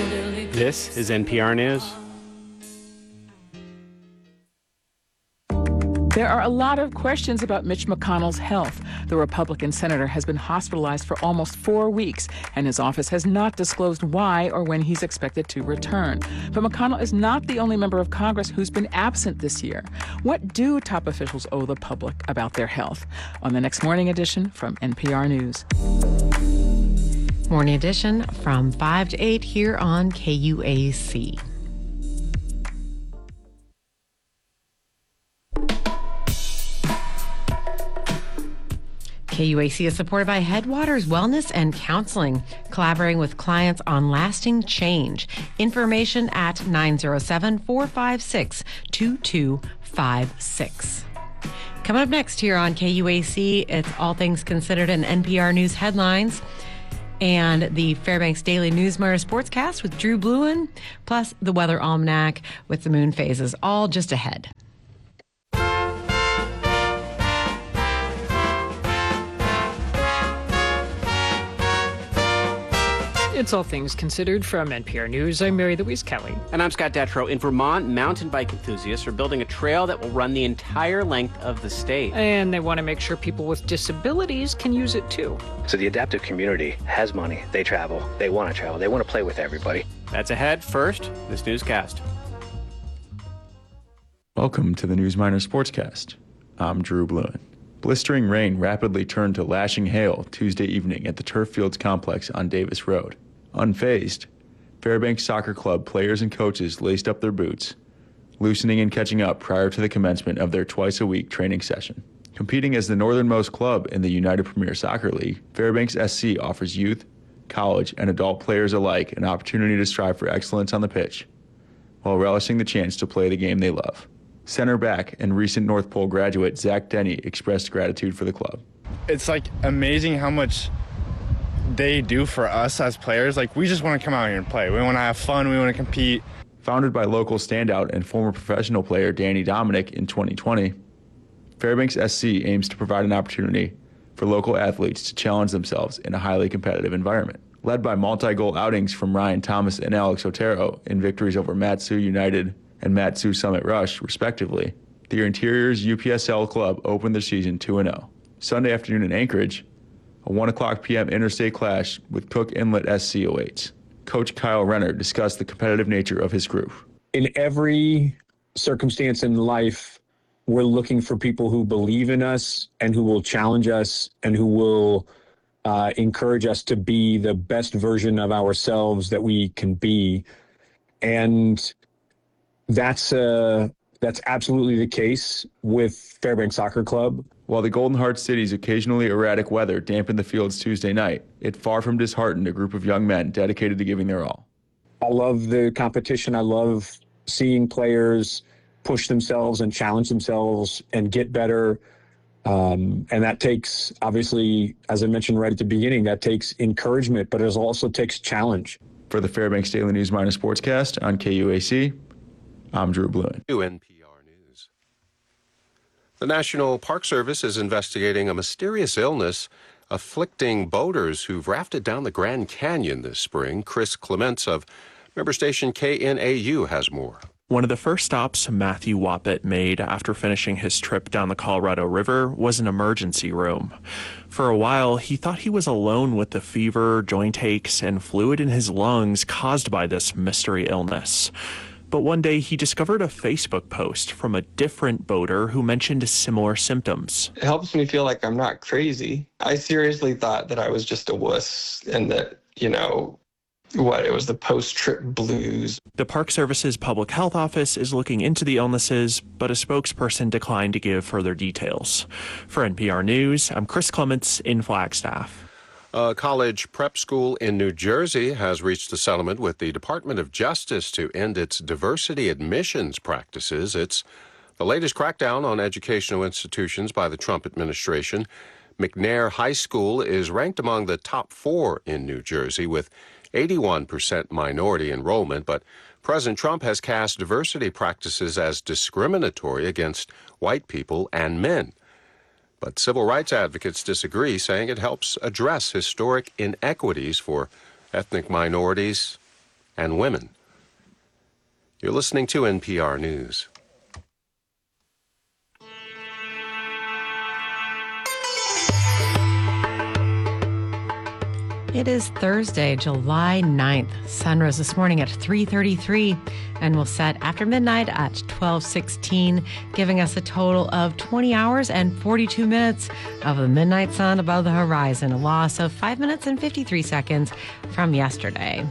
This is NPR News. There are a lot of questions about Mitch McConnell's health. The Republican senator has been hospitalized for almost 4 weeks, and his office has not disclosed why or when he's expected to return. But McConnell is not the only member of Congress who's been absent this year. What do top officials owe the public about their health? On the next Morning Edition from NPR News. Morning Edition from 5 to 8 here on KUAC. KUAC is supported by Headwaters Wellness and Counseling, collaborating with clients on lasting change. Information at 907-456-2256. Coming up next here on KUAC, it's All Things Considered and NPR News headlines, and the Fairbanks Daily Newsmire Sportscast with Drew Bluen, plus the Weather Almanac with the moon phases, all just ahead. It's All Things Considered from NPR News. I'm Mary Louise Kelly. And I'm Scott Detrow. In Vermont, mountain bike enthusiasts are building a trail that will run the entire length of the state. And they want to make sure people with disabilities can use it too. So the adaptive community has money. They travel. They want to travel. They want to play with everybody. That's ahead. First, this newscast. Welcome to the Newsminer Sportscast. I'm Drew Bluen. Blistering rain rapidly turned to lashing hail Tuesday evening at the Turf Fields complex on Davis Road. Unfazed, Fairbanks Soccer Club players and coaches laced up their boots, loosening and catching up prior to the commencement of their twice-a-week training session. Competing as the northernmost club in the United Premier Soccer League, Fairbanks SC offers youth, college, and adult players alike an opportunity to strive for excellence on the pitch, while relishing the chance to play the game they love. Center back and recent North Pole graduate Zach Denny expressed gratitude for the club. It's amazing how much they do for us as players. We just want to come out here and play. We want to have fun. We want to compete. Founded by local standout and former professional player Danny Dominic in 2020, Fairbanks SC aims to provide an opportunity for local athletes to challenge themselves in a highly competitive environment. Led by multi-goal outings from Ryan Thomas and Alex Otero in victories over Mat-Su United and Mat-Su Summit Rush, respectively, the Interiors UPSL club opened their season 2-0. Sunday afternoon in Anchorage, a 1:00 p.m. interstate clash with Cook Inlet SC awaits. Coach Kyle Renner discussed the competitive nature of his group. In every circumstance in life, we're looking for people who believe in us and who will challenge us and who will encourage us to be the best version of ourselves that we can be. And that's absolutely the case with Fairbanks Soccer Club. While the Golden Heart City's occasionally erratic weather dampened the fields Tuesday night, it far from disheartened a group of young men dedicated to giving their all. I love the competition. I love seeing players push themselves and challenge themselves and get better. And that takes, obviously, as I mentioned right at the beginning, that takes encouragement, but it also takes challenge. For the Fairbanks Daily Newsminer Sportscast on KUAC, I'm Drew Bluen. NPR News. The National Park Service is investigating a mysterious illness afflicting boaters who've rafted down the Grand Canyon this spring. Chris Clements of member station KNAU has more. One of the first stops Matthew Wappett made after finishing his trip down the Colorado River was an emergency room. For a while, he thought he was alone with the fever, joint aches, and fluid in his lungs caused by this mystery illness. But one day he discovered a Facebook post from a different boater who mentioned similar symptoms. It helps me feel like I'm not crazy. I seriously thought that I was just a wuss and that, it was the post-trip blues. The Park Service's Public Health Office is looking into the illnesses, but a spokesperson declined to give further details. For NPR News, I'm Chris Clements in Flagstaff. A college prep school in New Jersey has reached a settlement with the Department of Justice to end its diversity admissions practices. It's the latest crackdown on educational institutions by the Trump administration. McNair High School is ranked among the top 4 in New Jersey with 81% minority enrollment, but President Trump has cast diversity practices as discriminatory against white people and men. But civil rights advocates disagree, saying it helps address historic inequities for ethnic minorities and women. You're listening to NPR News. It is Thursday, July 9th. Sun rose this morning at 3:33 and will set after midnight at 12:16, giving us a total of 20 hours and 42 minutes of the midnight sun above the horizon, a loss of 5 minutes and 53 seconds from yesterday.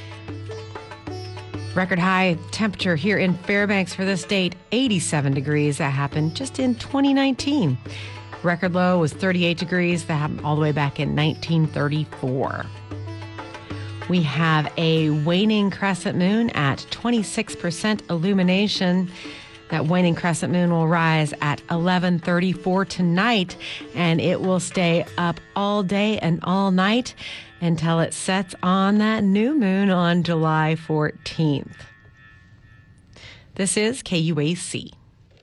Record high temperature here in Fairbanks for this date, 87 degrees. That happened just in 2019. Record low was 38 degrees. That happened all the way back in 1934. We have a waning crescent moon at 26% illumination. That waning crescent moon will rise at 11:34 tonight, and it will stay up all day and all night until it sets on that new moon on July 14th. This is KUAC.